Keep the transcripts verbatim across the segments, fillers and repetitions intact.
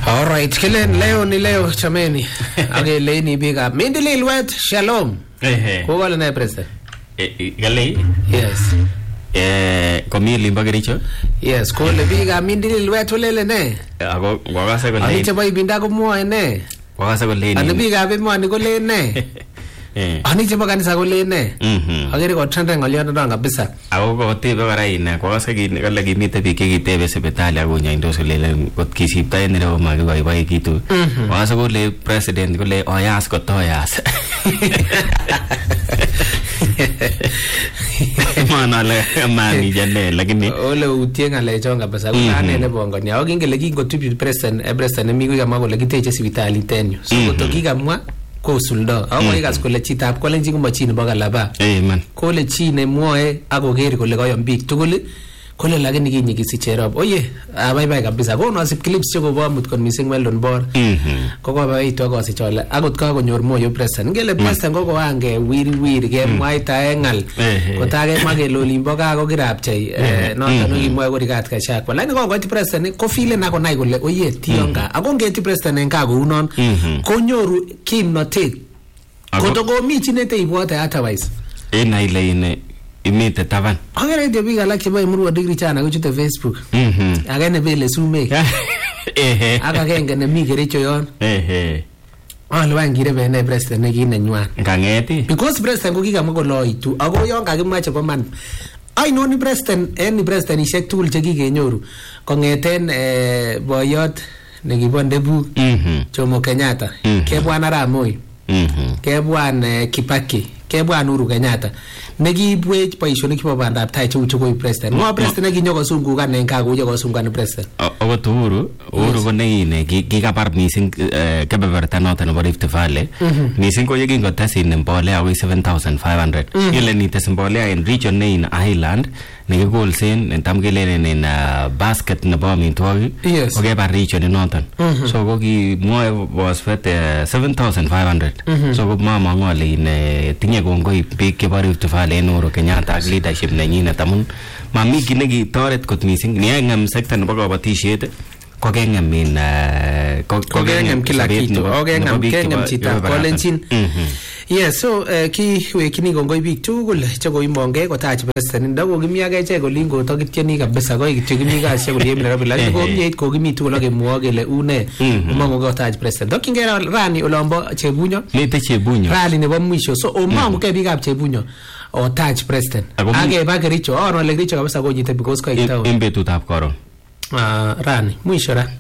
All right, kelen leo ni leo chameni. Age leni biga. Mindili Lwet, shalom. Eh. Ko wala na president. Eh, galei. Yes. Eh, komi limba gericho. Yes, ko le biga Mindili Lwet olele ne. Ako wagasa ko Ani lei. chaba ibinda ko mo ene. Wagasa ko lei. Ani biga be mo ani ko le ne. Eh. Ani chaba kanisa ko le ne. Mhm. Agere ko trend ngolyo ndo kabisa. Ako ko tebe kora ine wagasa ki kala kimite biik kitebe sipitali ako nyaindo so lele kot kisipta ene ro magi bai bai kitu. Wagasa ko le president ko le oyas ko toyas. Mana le mani jane lakini ole utienga le chonga basa ulane le bongo ni au ngele kingo tupi president e president mi kama ko le kiteche sipitali tenyo so to kikamwa ko suldo au ko ikas ko le chitap ko lenji ko chini boga laba eh man ko le chine moe ako geri ko le koyom bik tugul ko le lakini kinyi kisicherop oye abai bai kabisa ko no asip clips choko bo mut kon missing Weldon Bor mhm ko ko bai to ko sichole akot ka konyor moyo president ngele president ko ko ange wiri wiri ke mwaita engal ko tage mage lolimbo ka ko kirapchei no no kimwa ko rikat ka sha ko lakini ko ko president ko feel na ko nai kole oye tionga ako ngeti president en ka ko unon ko nyoru kimnotet ko to ko mi chinete ibwote otherwise eh nai le ine imite taban agere de biga like boy murwa degree chana ko chute Facebook mhm agene bele sume eh aga genge ne mi gericho yon eh ala wangire bene president ne kinenywan ngangeti because president ko kikamwa ko loitu ako yon kakimwa chebo man ai no ni president en ni president ishek tugul che kikenyoru kongeten eh boyot ne kibonde bu mhm Jomo Kenyatta kebwan Arap Moi mhm kebwan Kibaki kebwan Uhuru Kenyatta nekiibwech boisionik chebo bandab tai cheu chebo president ngo president nekinyoko sungukan en ka kuye ko sungukan president ako Uhuru Uhuru ko neine kikabar missing kebeberta noton nebo Rift Valley missing ko yekingotesin mbolea akoi seven thousand five hundred ile nites mbolea en region nein Highland nekikolsen entam kelenen en basket nebo amitwogik ko kebar region noton so ko kimwoe wasfet seven thousand five hundred so ko mamang'u ale ine tinye kongoi biik chebo Rift Valley en Uhuru Kenyatta ak leadership nenyinet amun mami ki nekitoret kot missing ni engem sector nebo kabatisiet ko kengem in ko kengem kila kitu o kengem kengem chitap kolenjin yes so ki wekini kongoi biik tugul cheko imonge kotach president ndako kimi age che kolingo to kityeni kabisa ko kityo kimi kashe kolie Nairobi lakini ko miet ko kimi tugul akemwo kele une umongo kotach president dokingera rani olombo Chebunyo lete Chebunyo rali nebo mwisho so omongo ke biikab Chebunyo o touch president age ba Kericho oh no le Kericho kabisa ko nyite because ko itao en betutab koron ah rani mwisho ra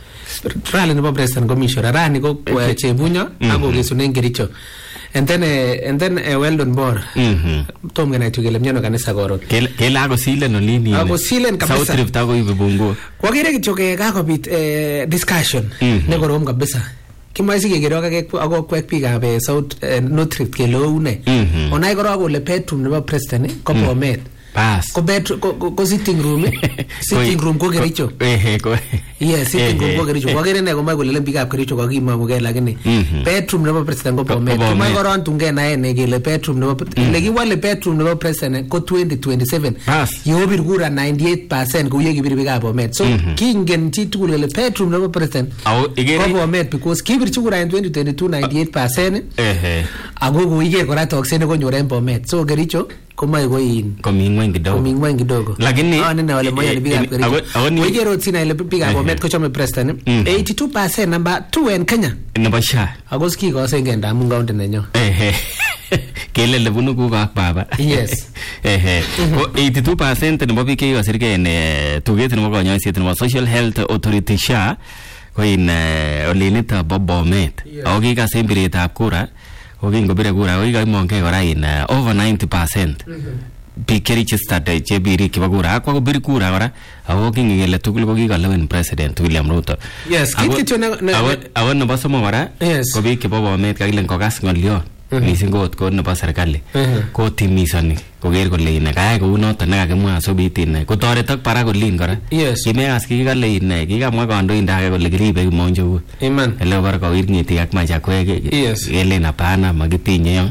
rali nebo president ko mwisho ra rani ko Chebunyo ako kesunen Kericho and then uh, and then uh, Weldon Bor mhm tom gana tugele mnyono kanisa koron kela ako silen olini ako silen kabisa South Rift ako ibe Bungo kwa kire kityo ke kakobit discussion ne korom kabisa kimaisi kegero kake ako kwek biikab South North Rift kelo une onai koro kole bedroom nebo president ko Bomet Pass. Ko bed ko, ko, ko sitting room sitting room ko Kericho eh ko yes sitting room ko Kericho ko kere ne ko mai kole biikab Kericho ko kimamu ke lakini bedroom nebo president ko Bomet ko mai koron tunge na ene kele bedroom nebo le kiwale bedroom nebo president ko twenty twenty-seven yo bir kura ninety-eight percent ko yeki bir biikab Bomet so kingen chi tugul kele bedroom nebo president ko Bomet because kibir kura en twenty twenty-two ninety-eight percent eh ako ko iker kora toksene ko nyoren Bomet so Kericho komai ko in komingwen kidogo komingwen kidogo lakini ah nina wale moja ni biga Kericho wejero tsina ile biga Bomet ko chome president eighty-two percent number two en Kenya nebo sha agoski ko sengenda munga onde nenyo eh kele le bunu ku ak baba yes eh ko eighty-two percent nebo biik che yosirge en tuget nebo konyoiset nebo Social Health Authority SHA ko in olinita Bomet ako kikasen biretab kura ogingo bire kura oiga imonge kora in over ninety percent biik che registered che biri kiba kura akwa ko biri kura kora ako kingele tugul ko kikalewen president William Ruto yes kityo ne awon nebo somo kora ko biik chebo Bomet kakilen kokas ngolyo missing ko ko nebo serikali ko timisoni koker kole ine kaya kou noton nekakimwa sobit ine kotoretok para kolin kora kimekas kikale ine kikamwa kandoindet age kole kiribe Kimonjok iman ele bar kawir ng'etik ak machakwek kelen hapana makitinye yon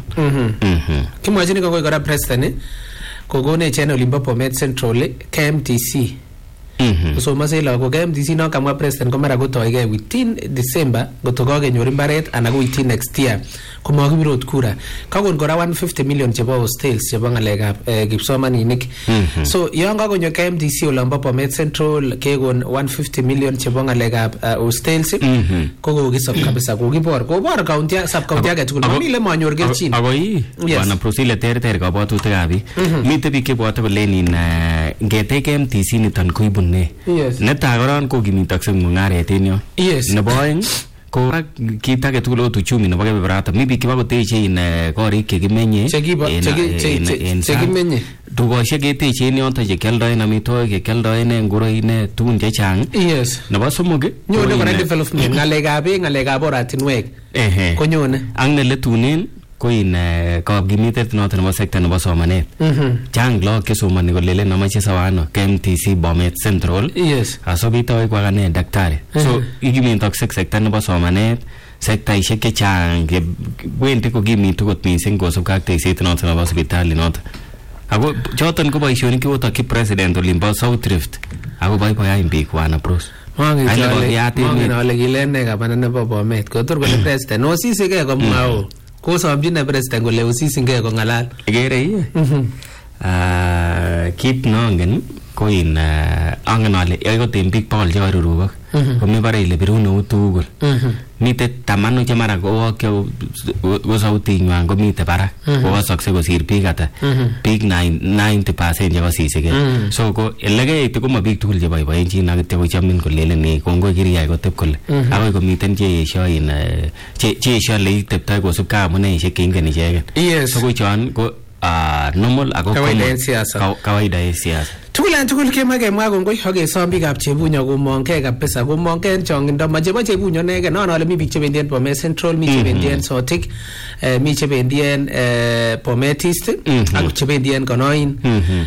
kimwachini kongoi kora president kokonech en olimbo Bomet Central K M T C kosomose lagok M D C no kamwa president ko mara kotoige within December goto kakenyor imbaret anan ko within next year komakibirot kura kakon kora one hundred fifty million chebo hostels chebo ngalekab kipsomaninik so yon kakonyo K M D C olombo Bomet Central kekon one hundred fifty million chebo ngalekab hostels ko kokisop kabisa kokibor kobor county sub county age tugul mamile manyor kelchin ako yi bwana Prosile terter kabwatutikab biik mite biik chebwote kolenin ngete K M D C niton koibun ne netai koron kokimitakse mungaret en yon nebo oeng ko kit age tugul ot uchumi nebo kebeberata mi biik chebo koteche in korik chekimenye chekimenye dukoshek keteche en yoto chekialdoen amitwogik chekialdoen ngoroik ne tugun chechang nebo somok nyone kora development ngalekab beek ngalekab oratinwek konyone ak neletunen ko in kakimitet noto nebo sekta nebo somanet chang lagok chesomani kolelen amache sawano K M T C Bomet Central asobit awek wakane daktari so ikimitok sekta nebo somanet sektaishek chechang wendi kokimitu kot mising kosubkei ak tekset noto nebo sipitali noto ako choton ko boisionik chekotokyi president olimbo South Rift ako boiboen biik wana pros mangen ale kilen ne kabana nebo Bomet kotor kole president osisigei komwao kosomjine president kole usisingei kongalal igere iye ah kit nongen ko in angen ale yakoten biik bogol chekarurukok komi bare ile birun eut tugul mite tamanu chemara kowokyo ko sautinywan komite barak kowasokse kosir biik ata biik ninety percent chekosisigei so ko elegeitu komo biik tugul cheboiboenjin akityo kochomin kolelen kongoi kiriyai kotep kole akoi komiten cheesho in cheesho leiteptoi kosubkei amuneishek cheingen icheken so ko chon ko normal ako kawaida en siasa tugulan tugul kema kemwa kongoi akesom biikab Chebunyo komongkei kabisa komongkei en chongindo mache Chebunyo nege non ale mi biik chebendi en Bomet Central mi chebendi en Sotik mi chebendi en Bomet East ak chebendi en Konoin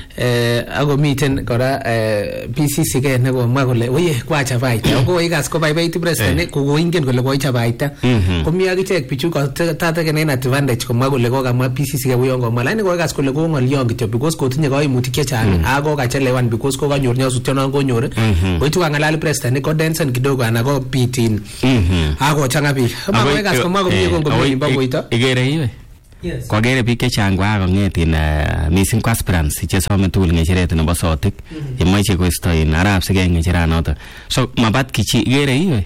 ako miten kora P C C ke nekomwa kole oye kwachabaita ako ikas ko baibaitu president kokoingen kole koichabaita komi akichek bichu tateken advantage komwa kole kokamwa P C C ke uyon komwa lakini koikas kole kongolyon kityo because kotinye kaimutik chechang ako lewan because ko kanyor nyasutyo non konyor koitu kangalal president ko densen kidogo ana ko pitin ako changa biik mamwe gas komwa komie kongomi bagoito igere iwe ko gere biik chechang kwa kongetin missing aspirants chesome tugul ngecheret nebo Sotik yemoche koisto in arab sigeng ngecheranoto so mabat kichi igere iwe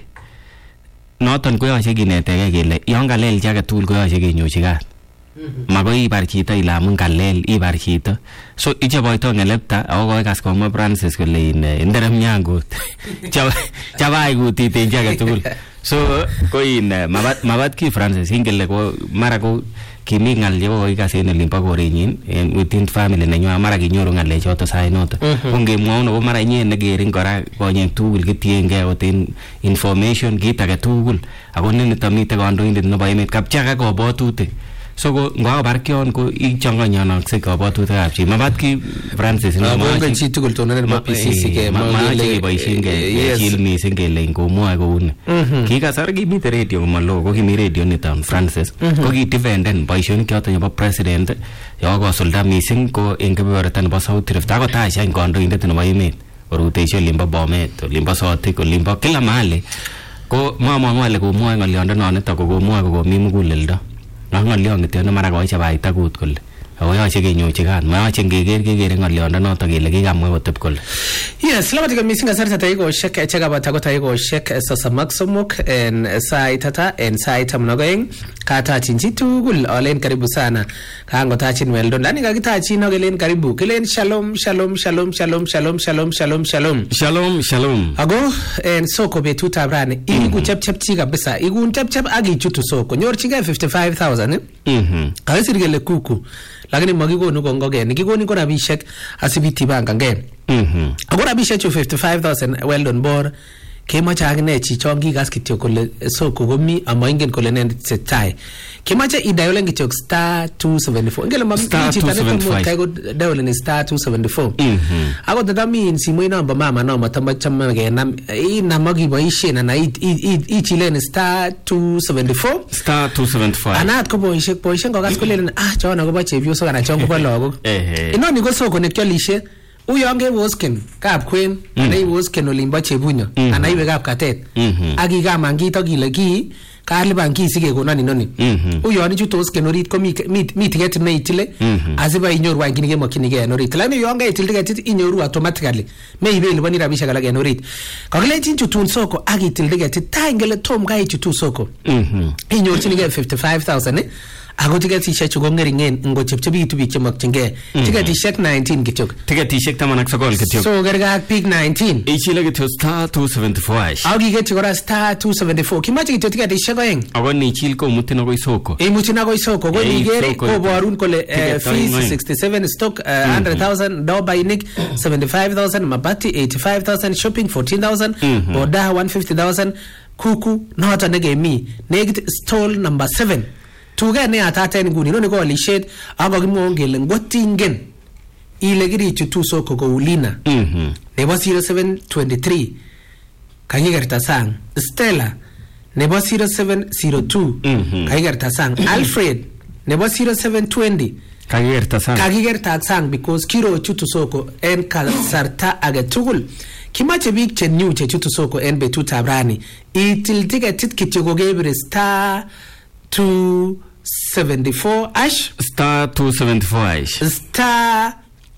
noton koyoche kinetege kele yon kalel chi age tugul koyoche kenyochi kat magoi ibar chito ile amun kalel ibar chito so icheboito ngelepta ako koikas komwa Francis kole inderem nyangut chabai kutit en age tugul so ko in mabat mabat ki Francis ingele ko mara ko kimi ngal chebo koikas en olimbo korenyin en within family nenywa mara kinyoru ngale choto sai noto ongemwau no mara inye negerin kora konyek tugul kitiengei oten information kit age tugul ako nito mite kandoindet nebo emet kapchaka kobotutik so ko ngwa barkion ko ichanganyanaksei kabwatutikab chi mabat ki Francis no ma chi tugul tonen nebo P C C ke ma le boishinge chil mising kele ngomwoe kouni kikasar kimite radio komalo ko kimi radio niton Francis ko ki defenden boishonik choton nebo president yo kosulda mising ko en kebeberta nebo South Rift ako taisha kandoindet nebo emet oruteisho limbo Bomet limbo Sotik limbo kila mahali ko mama ngale komwoe ngaliondono nito ko komwoe ko komi muguleldo ngolyon kityo mara koichabaita kut kole ako yoche kenyochi kat mayoche ngeker kekere ngoliondonoto kele kikamwa kotep kole yes labatika mising kasarta taikoshek chekabata ko taikoshek sosom ak somok en sait ata en sait taman ak oeng katachin chi tugul olen karibu sana kangotachin weldon lani kakitachin akelen karibu kelen shalom shalom shalom shalom shalom shalom shalom shalom shalom shalom ako en soko betutab rani iku chepchep chi kabisa ikun chepchep akichutu soko nyorchigei fifty-five thousand mhm kakisir kele kuku lakini makikonu kongoken kikoni ko rabishek asibitibangangen mhm ako rabishek chu fifty-five thousand weldon bor kemoche akine chichon kikas kityo kole soko komi amaingen kole nendet setai kemoche idialen kityo star two seventy-four ngele mami chito nekomuch kai ko dialen star two seventy-four ako tatami in simoit namba mama no matamachama kenam inam akiboisien ana ichilen star two seventy-four star two seventy-five anat ko boishek boishek kokas kolelen ah chon akobo chepyosok ana chon kobo lagok inoni ko soko nekyolishe uyo nge wosken kap kwen ana wosken olimbo chebunyo ana iwe kap katet aki kama ngito kile ki kaliban ki sige konon inoni uyo ni chutos kenorit ko mi mi ticket ne itile asiba inyoru wa ngini kemokini ke enorit lakini yo nge itil ticket inyoru automatically me ibe libani rabisha kala ke enorit kakile chin chutun soko aki itil ticket tangele tom ga chutu soko inyoru chini ke fifty-five thousand eh ako tiketishek chu kongeringen ngo chepchebitu biik chemokyingei tiketishek nineteen kityok tiketishek taman ak sokol kityok so kerga ak biik nineteen ichile kityo star two seventy-four hash ako kiketyi kora star two seventy-four kimache kityo tiketishek oeng ako nichil komutin akoi soko imutin akoi soko ko niker koborun kole fees sixty-seven stock one hundred thousand dobainik seventy-five thousand mabati eighty-five thousand shopping fourteen thousand boda one hundred fifty thousand kuku noto nekemi nekit stall number seven tuge ne atata nguni no ko alishet ako kimwon kele ngotingen ile kiri chutu soko ko ulina mhm nebo zero seven two three kakigerta sang Stella nebo zero seven zero two kakigerta sang Alfred nebo zero seven two zero kakigerta sang kakigerta sang because kiro chutu soko en kasarta age tugul kimache biik che new che chutu soko en betutab rani itil tiketit kityo ko gebire star two seventy-four hash star two seventy-four hash star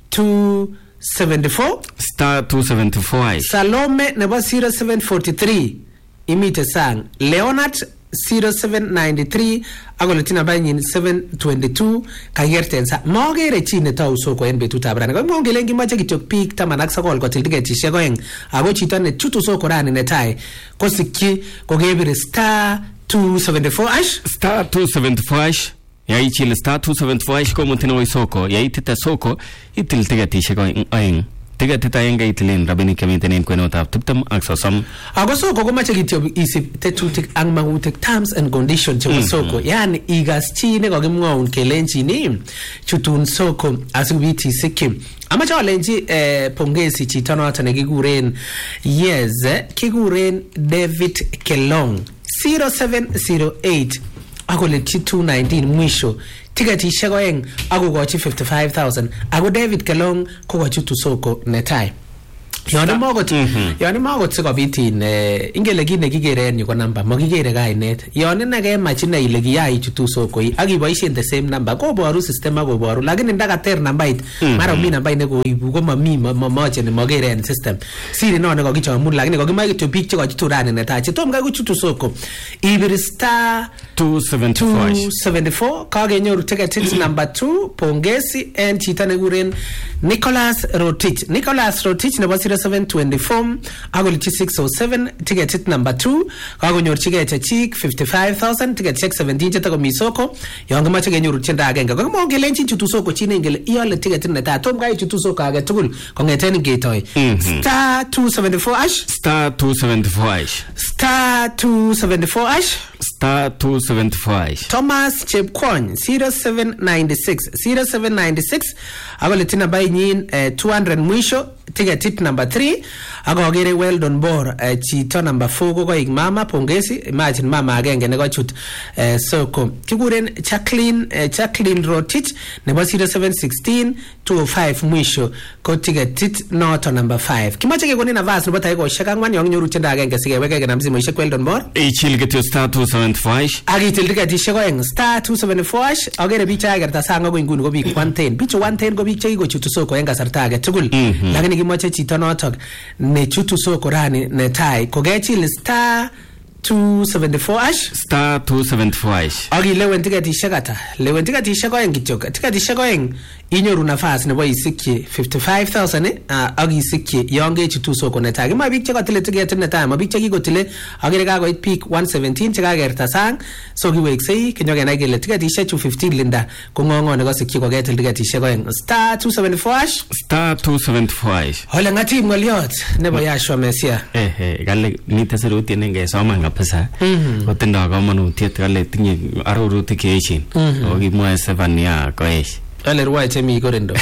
two seventy-four star two seventy-four hash Salome nebo zero seven four three imite sang Leonard zero seven nine three akole tina banyin seven twenty-two kayerten sa mogere chi ne tau soko en betutab rani ko mongele ngimache kityok piik taman ak sokol kotil tiketishek oeng ako chito ne chutu soko rani netai kosikyi kokebire star two seventy-four hash star two seventy-four hash yai chile star two seventy-four hash ko mutino oi soko yai tita soko itil tiketishek oeng tiketit aenge itilen rabinik chemiten kwenutab tiptem ak sosom ako soko komache kityo isip tetutik ak magutik terms and conditions chebo soko yani igas chi ne kokimwaun kelenjini chutun soko asikobit isikyi amache alenji eh, pongezi chito noto nekikuren yes kikuren David Kelong zero seven zero eight akole two nineteen mwisho tiketishek oeng akokochi fifty-five thousand ako David Kelong kokochi tu soko netai yone mogot yone mogot sikobit in ingele kit nekikere en yu ko number makikere kainet yone nake machine ile kiyai chutu soko ak iboisien the same number koboru system akoboru lakini ndakater nambait mara mi nambait nekoibu ko mami mamoche ne makere en system siri no nekokichomun lakini kokimoe kityo biik chekochutu rani netai chetom kai kochutu soko ibir star two seventy-four kakenyoru tiketit number two pongezi en chito nekikuren Nicholas Rotich Nicholas Rotich nebo zero seven twenty-four akolichi six oh seven tiketit number two kakonyorchigei chechik fifty-five thousand tiketishek seventeen chetakomi soko yon kimache kenyoru tiendo agenge kokimwon kelenjin chutu soko chi neingele iole tiketit netai tom kai chutu soko age tugul kong'eten ngetoi star two seventy-four hash star two seventy-four hash star two seventy-four hash star two seventy-four hash Thomas Chepkwony zero seven nine six zero seven nine six akole tina bainyin uh, two hundred mwisho tiketit number three akokere Weldon Bor uh, chito number four kokoik mama pongezi imagine mama agenge nekochut uh, soko kikuren Jacqueline uh, Jacqueline Rotich nebo zero seven one six two oh five mwisho ko tiketit noto number five kimache kekoni nafas nebo taikoshek angwan yon nyoru tiendo agenge sikeweke kenam simoishek Weldon Bor ichil kityo star two seventy-four hash akitil tiketishek oeng star two seventy-four hash akere biik chakerta sang akoi nguni ko biik one ten bichu one ten ko biik chekikochutu soko en kasarta age tugul lakini kimoche chito notok nechutu soko rani netai kokechil star two seventy-four hash star two seventy-four hash akilewen tiketishek ata lewen tiketishek oeng kityok tiketishek oeng inyoru nafas nebo isikyi fifty-five thousand uh, ak isikyi yon kechutu soko netai kimoe biik chekotile tiketit netai ma biik chekikotile akere kakoit biik one seventeen chekakerta sang so kiweksei kinyokenai kele tiketishek chu fifteen linda ko ng'ong'o nekosikyi koketil tiketishek oeng star two seventy-four hash star two seventy-four hash ole ng'atim ng'oliot nebo Yashua Mesia ehe kale mite serutiet nengesoman kabisa kotindoi komonutiet kale tinye arorutik cheechen ako kimwoe Sevania Koech ale ruwae chemi korendo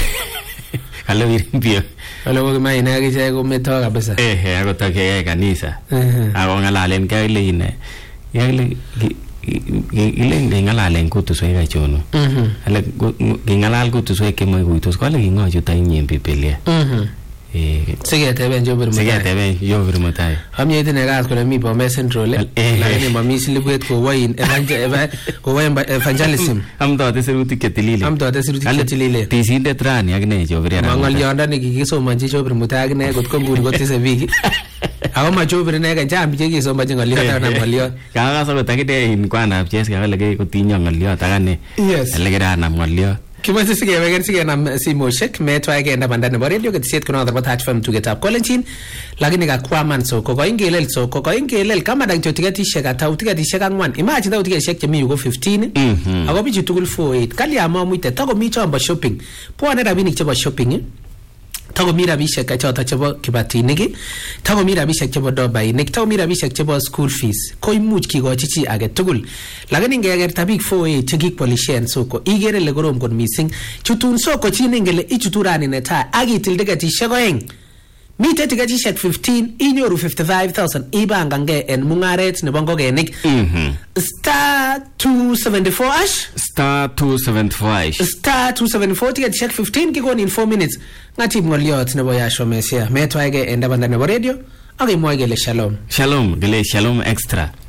kale wirinbio ale kokimoe ine akichek kometo kabisa ehe akot akeyai kanisa ako ng'alalen kele ine kele ile ngalalen kutuswek achono ale ngalal kutuswek kemoy kuitos kole kingocho ta inyen Biblia eh siketeben Jobir Mutai siketeben Jobir Mutai amye tine gas kole mi Bomet Central lakini mami silibwet ko wain ko wain evangelism amdo te sirutik chetilile amdo te sirutik chetilile tisindet rani akine Jobir ana ngoliondoni kikisomanji Jobir Mutai akine kot ko nguni kotise biki ako ma Jobir ne kan chambi chekisomanji ngoliot na ngoliot kaga so takide in kwana pches kale ke kotinyo ngoliot akane ale kirana ngoliot Kimwese sige wegen sige na simoshek metwa agenda banda nebo radio ketisiet kuna dharbat hatfam tugetap kolenchin lakini kakwaman soko ko ingelel soko ko ingelel kama dang tiketishek ata tiketishek angwan imagine ta tiketishek chemi yuko fifteen ako bichu tugul forty-eight kali ama muite tako mi chombo shopping pone rabinik chebo shopping tako mi rabishek achota chebo kibatinik tako mi rabishek chebo dobainik tako mi rabishek chebo school fees ko imuch kikochi chi age tugul lakini ngegerta bik forty-eight chekikpolishen soko igere le korom kon missing chutun soko chi ningele ichuturani netai akitil tiketishek oeng mite tiketishek fifteen inyoru fifty-five thousand ibangange en mungaret nebo ngokenik star two seventy-four ash star two seventy-four ash star two seventy-four tiketishek fifteen kikoni in four minutes ngatib ngoliot nebo Yasho Mesia metwaige enda banda nebo radio akimwoe gele shalom shalom gele shalom extra